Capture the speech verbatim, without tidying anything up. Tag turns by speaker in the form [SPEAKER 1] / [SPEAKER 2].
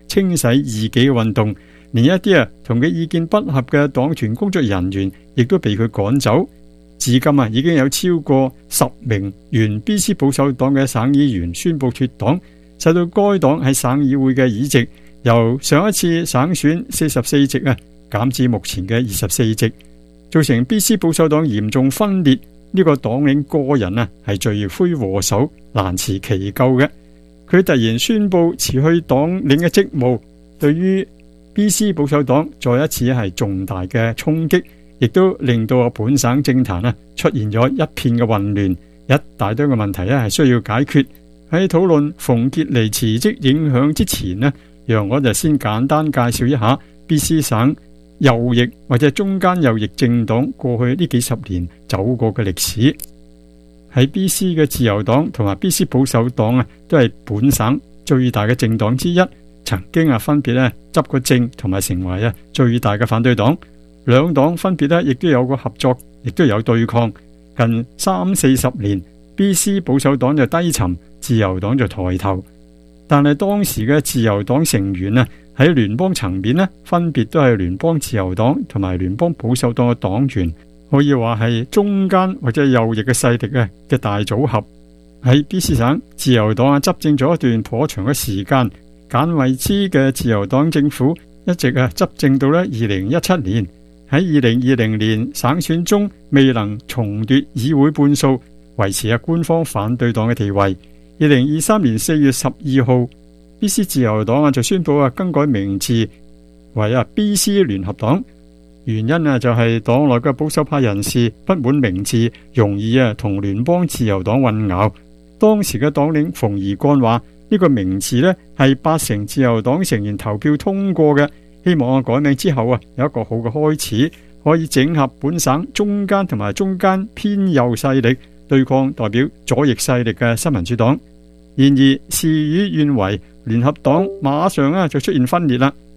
[SPEAKER 1] 清洗異己嘅運動，連一啲啊同佢意見不合嘅黨團工作人員亦都被佢趕走。至今啊，已經有超過十名原 B C 保守黨嘅省議員宣布脫黨，使到該黨喺省議會嘅議席由上一次省選四十四席啊減至目前嘅二十四席，造成 B C 保守黨嚴重分裂。呢個黨領個人啊係罪魁禍首，難辭其咎嘅。佢突然宣布辭去黨領嘅職務，對於 B C 保守黨再一次係重大嘅衝擊，亦都令到本省政壇啊出現咗一片嘅混亂，一大堆嘅問題咧係需要解決。喺討論馮傑尼辭職影響之前呢，讓我就先簡單介紹一下 B C 省右翼或者中間右翼政黨過去呢幾十年走過嘅歷史。喺 B C 嘅自由黨同埋 B C 保守黨啊，都係本省最大嘅政黨之一，曾經啊分別咧執過政同埋成為啊最大嘅反對黨。兩黨分別咧亦都有個合作，亦都有對抗。近三四十年 B C 保守黨就低沉，自由黨就抬頭。但係當時嘅自由黨成員啊喺聯邦層面呢，分別都係聯邦自由黨同埋聯邦保守黨嘅黨員，可以話係中間或者右翼嘅勢力嘅嘅大組合。喺 B C 省，自由黨啊執政咗一段頗長嘅時間，簡惠茲嘅自由黨政府一直啊執政到咧二零一七年。喺二零二零年省選中未能重奪議會半數，維持啊官方反對黨嘅地位。二零二三年四月十二號 B C 自由黨啊就宣布啊更改名字為啊 B C 聯合黨，原因啊就係黨內嘅保守派人士不滿名字容易啊同聯邦自由黨混淆。當時嘅黨領馮宜幹話呢個名字呢係八成自由黨成員投票通過嘅，希望啊改名之後啊有一個好嘅開始，可以整合本省中間同埋中間偏右勢力，對抗代表左翼勢力嘅新民主黨。然而事與願違，聯合黨馬上啊就出現分裂啦。